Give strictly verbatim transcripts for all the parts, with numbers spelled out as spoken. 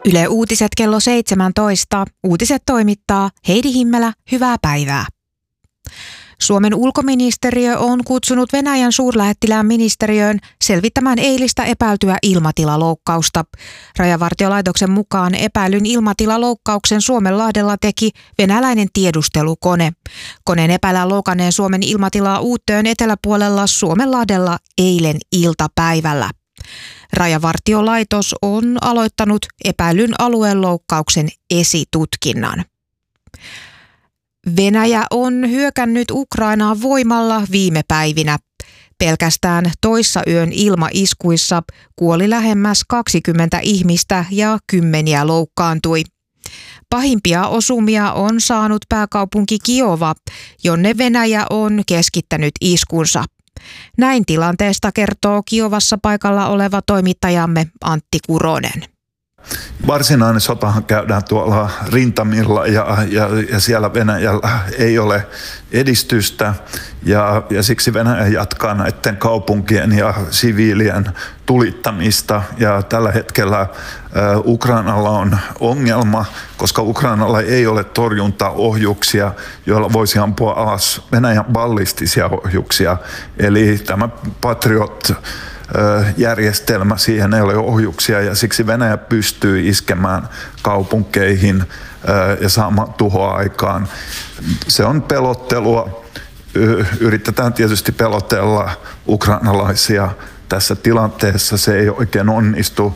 Yle Uutiset kello seitsemäntoista. Uutiset toimittaa Heidi Himmelä. Hyvää päivää. Suomen ulkoministeriö on kutsunut Venäjän suurlähettilään ministeriöön selvittämään eilistä epäiltyä ilmatilaloukkausta. Rajavartiolaitoksen mukaan epäilyn ilmatilaloukkauksen Suomenlahdella teki venäläinen tiedustelukone. Koneen epäillään loukanneen Suomen ilmatilaa Uuttöön eteläpuolella Suomenlahdella eilen iltapäivällä. Rajavartiolaitos on aloittanut epäilyn alueloukkauksen esitutkinnan. Venäjä on hyökännyt Ukrainaan voimalla viime päivinä. Pelkästään toissayön ilmaiskuissa kuoli lähemmäs kaksikymmentä ihmistä ja kymmeniä loukkaantui. Pahimpia osumia on saanut pääkaupunki Kiova, jonne Venäjä on keskittänyt iskunsa. Näin tilanteesta kertoo Kiovassa paikalla oleva toimittajamme Antti Kuronen. Varsinainen sotahan käydään tuolla rintamilla ja, ja, ja siellä Venäjällä ei ole edistystä ja, ja siksi Venäjä jatkaa näiden kaupunkien ja siviilien tulittamista ja tällä hetkellä ä, Ukrainalla on ongelma, koska Ukrainalla ei ole torjuntaohjuksia, joilla voisi ampua alas Venäjän ballistisia ohjuksia, eli tämä Patriot järjestelmä, siihen ei ole ohjuksia ja siksi Venäjä pystyy iskemään kaupunkeihin ja saamaan tuhoa aikaan. Se on pelottelua. Yritetään tietysti pelotella ukrainalaisia tässä tilanteessa. Se ei oikein onnistu.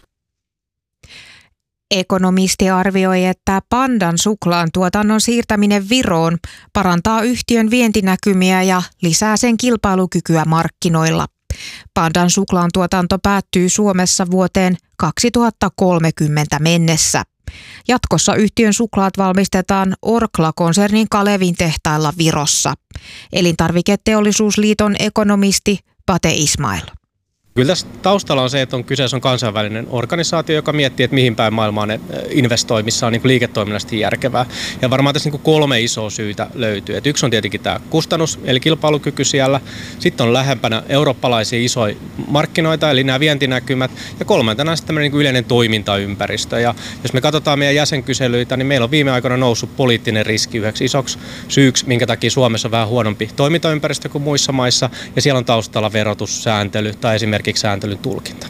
Ekonomisti arvioi, että Pandan suklaan tuotannon siirtäminen Viroon parantaa yhtiön vientinäkymiä ja lisää sen kilpailukykyä markkinoilla. Pandan suklaan tuotanto päättyy Suomessa vuoteen kaksituhattakolmekymmentä mennessä. Jatkossa yhtiön suklaat valmistetaan Orkla-konsernin Kalevin tehtailla Virossa. Elintarviketeollisuusliiton ekonomisti Pate Ismail. Kyllä tässä taustalla on se, että on kyseessä on kansainvälinen organisaatio, joka miettii, että mihin päin maailmaa ne investoi, missä on niin kuin liiketoiminnallisesti järkevää. Ja varmaan tässä niin kuin kolme isoa syytä löytyy. Et yksi on tietenkin tämä kustannus, eli kilpailukyky siellä. Sitten on lähempänä eurooppalaisia isoja markkinoita, eli nämä vientinäkymät. Ja kolmantena sitten tämmöinen niin kuin yleinen toimintaympäristö. Ja jos me katsotaan meidän jäsenkyselyitä, niin meillä on viime aikoina noussut poliittinen riski yhdeksi isoksi syyksi, minkä takia Suomessa on vähän huonompi toimintaympäristö kuin muissa maissa. Ja siellä on taustalla verotussääntely tai esimerkiksi sääntelyn tulkinta.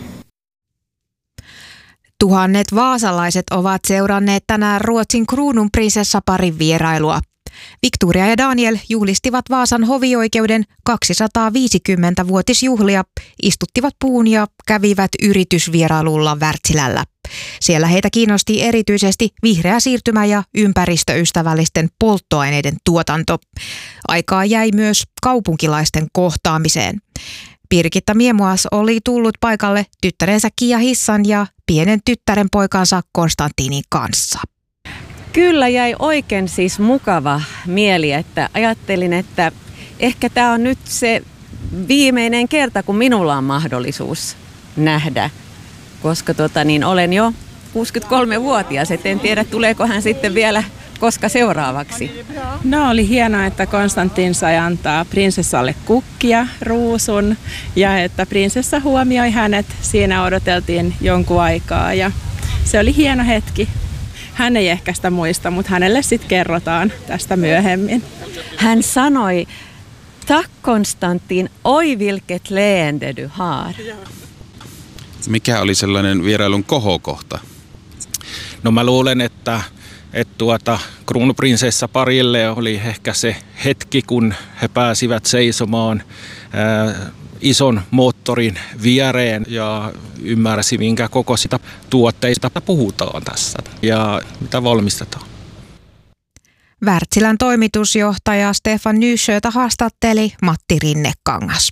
Tuhannet vaasalaiset ovat seuranneet tänään Ruotsin kruununprinsessaparin vierailua. Victoria ja Daniel juhlistivat Vaasan hovioikeuden kaksisataaviisikymmentävuotisjuhlia, istuttivat puun ja kävivät yritysvierailulla Wärtsilällä. Siellä heitä kiinnosti erityisesti vihreä siirtymä ja ympäristöystävällisten polttoaineiden tuotanto. Aikaa jäi myös kaupunkilaisten kohtaamiseen. Birgitta Miemuas oli tullut paikalle tyttärensä Kia Hissan ja pienen tyttären poikansa Konstantinin kanssa. Kyllä jäi oikein siis mukava mieli, että ajattelin, että ehkä tämä on nyt se viimeinen kerta, kun minulla on mahdollisuus nähdä, koska tota, niin olen jo kuusikymmentäkolmevuotias, et en tiedä tuleeko hän sitten vielä koska seuraavaksi. No oli hienoa, että Konstantin sai antaa prinsessalle kukkia, ruusun ja että prinsessa huomioi hänet. Siinä odoteltiin jonkun aikaa ja se oli hieno hetki. Hän ei ehkä sitä muista, mutta hänelle sitten kerrotaan tästä myöhemmin. Hän sanoi, tack Konstantin, oi vilket leende du har. Mikä oli sellainen vierailun kohokohta? No mä luulen, että että tuota, kruunuprinsessa parille oli ehkä se hetki, kun he pääsivät seisomaan ää, ison moottorin viereen ja ymmärsi, minkä koko sitä tuotteista puhutaan tässä ja mitä valmistetaan. Wärtsilän toimitusjohtaja Stefan Nyschötä haastatteli Matti Rinnekangas.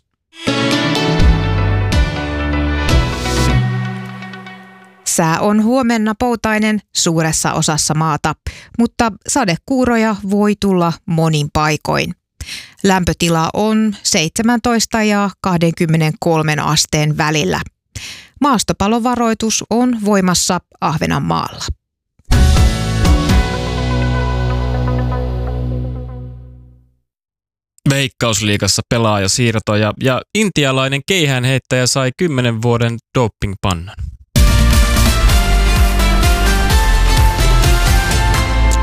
Sää on huomenna poutainen suuressa osassa maata, mutta sadekuuroja voi tulla monin paikoin. Lämpötila on seitsemäntoista ja kaksikymmentäkolme asteen välillä. Maastopalovaroitus on voimassa Ahvenanmaalla. Veikkausliigassa pelaajasiirtoja ja intialainen keihäänheittäjä sai kymmenen vuoden dopingpannan.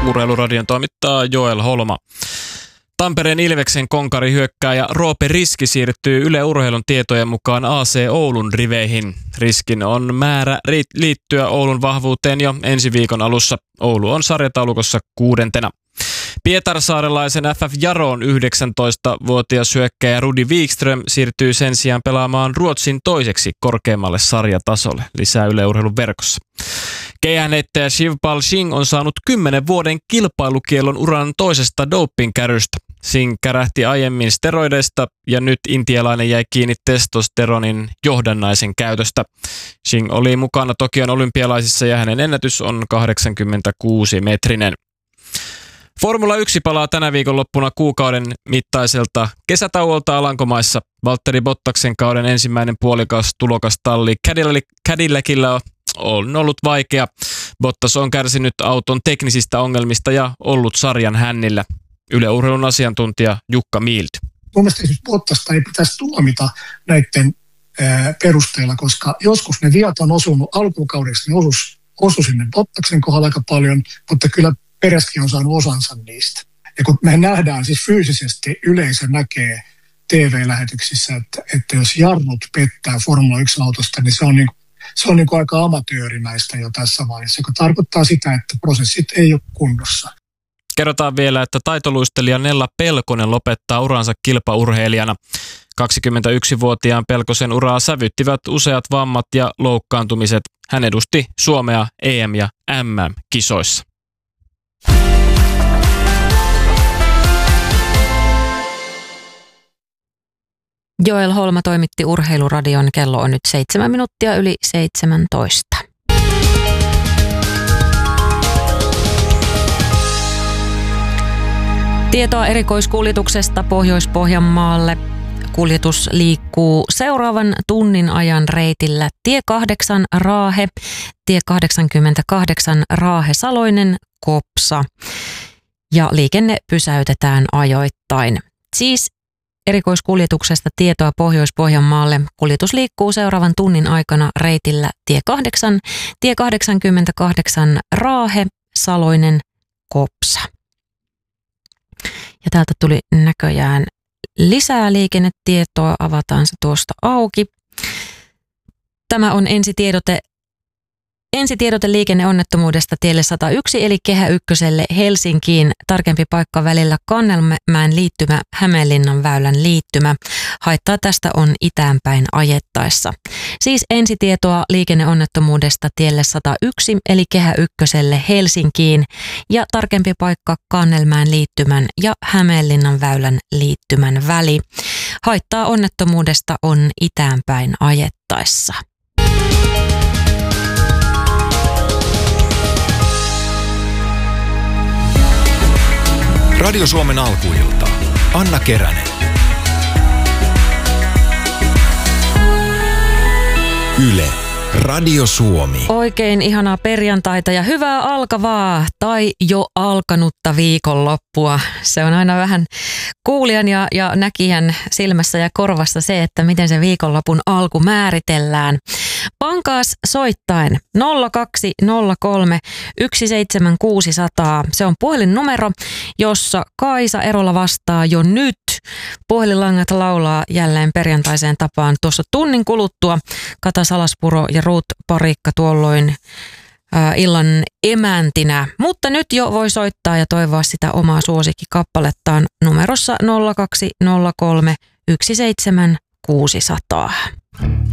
Urheiluradion toimittaa Joel Holma. Tampereen Ilveksen konkari hyökkääjä Roope Riski siirtyy Yle Urheilun tietojen mukaan A C Oulun riveihin. Riskin on määrä liittyä Oulun vahvuuteen jo ensi viikon alussa. Oulu on sarjataulukossa kuudentena. Pietarsaarelaisen F F Jaroon yhdeksäntoistavuotias hyökkääjä Rudi Wikström siirtyy sen sijaan pelaamaan Ruotsin toiseksi korkeammalle sarjatasolle. Lisää Yle Urheilun verkossa. Keihäänheittäjä Shivpal Singh on saanut kymmenen vuoden kilpailukiellon uran toisesta dopingkärystä. Singh kärähti aiemmin steroideista ja nyt intialainen jäi kiinni testosteronin johdannaisen käytöstä. Singh oli mukana Tokion olympialaisissa ja hänen ennätys on kahdeksankymmentäkuusi metrinen. Formula yksi palaa tänä viikonloppuna kuukauden mittaiselta kesätauolta Alankomaissa. Valtteri Bottaksen kauden ensimmäinen puolikas tulokastalli Cadillacilla on ollut vaikea. Bottas on kärsinyt auton teknisistä ongelmista ja ollut sarjan hännillä. Yle Urheilun asiantuntija Jukka Mild. Mun mielestä esimerkiksi Bottasta ei pitäisi tuomita näiden ää, perusteella, koska joskus ne viat on osunut alkukaudeksi, ne osus, osu sinne Bottaksen kohdalla aika paljon, mutta kyllä Pereskin on saanut osansa niistä. Ja kun me nähdään siis fyysisesti, yleisö näkee T V-lähetyksissä, että, että jos jarrut pettää Formula yksi-autosta, niin se on, niin, se on niin kuin aika amatöörimäistä jo tässä vaiheessa, joka tarkoittaa sitä, että prosessit ei ole kunnossa. Kerrotaan vielä, että taitoluistelija Nella Pelkonen lopettaa uransa kilpaurheilijana. kaksikymmentäyksivuotiaan Pelkosen uraa sävyttivät useat vammat ja loukkaantumiset. Hän edusti Suomea E M- ja M M-kisoissa. Joel Holma toimitti Urheiluradion. Kello on nyt seitsemän minuuttia yli seitsemäntoista. Tietoa erikoiskuljetuksesta Pohjois-Pohjanmaalle. Kuljetus liikkuu seuraavan tunnin ajan reitillä tie kahdeksan Raahe, tie kahdeksankymmentäkahdeksan Raahe Saloinen Kopsa ja liikenne pysäytetään ajoittain. Siis erikoiskuljetuksesta tietoa Pohjois-Pohjanmaalle. Kuljetus liikkuu seuraavan tunnin aikana reitillä tie kahdeksan, tie kahdeksankymmentäkahdeksan Raahe Saloinen Kopsa. Ja täältä tuli näköjään lisää liikennetietoa, avataan se tuosta auki. Tämä on ensitiedote, ensitiedote liikenneonnettomuudesta tielle sata yksi eli Kehä Ykköselle Helsinkiin. Tarkempi paikka välillä Kannelmäen liittymä, Hämeenlinnan väylän liittymä. Haittaa tästä on itäänpäin ajettaessa. Siis ensitietoa liikenneonnettomuudesta tielle sata yksi eli Kehä Ykköselle Helsinkiin ja tarkempi paikka Kannelmäen liittymän ja Hämeenlinnan väylän liittymän väli. Haittaa onnettomuudesta on itäänpäin ajettaessa. Radio Suomen alkuilta. Anna Keränen. Yle. Radio Suomi. Oikein ihanaa perjantaita ja hyvää alkavaa tai jo alkanutta viikonloppua. Se on aina vähän kuulijan ja, ja näkijän silmässä ja korvassa se, että miten se viikonlopun alku määritellään. Pankaas soittaen nolla kaksi nolla kolme yksi seitsemän kuusi nolla nolla. Se on puhelinnumero, jossa Kaisa Erola vastaa jo nyt. Puhelinlangat laulaa jälleen perjantaiseen tapaan tuossa tunnin kuluttua. Kata Salaspuro ja Ruut Parikka tuolloin ää, illan emäntinä. Mutta nyt jo voi soittaa ja toivoa sitä omaa suosikkikappalettaan numerossa nolla kaksi nolla kolme yksi seitsemän kuusi nolla nolla.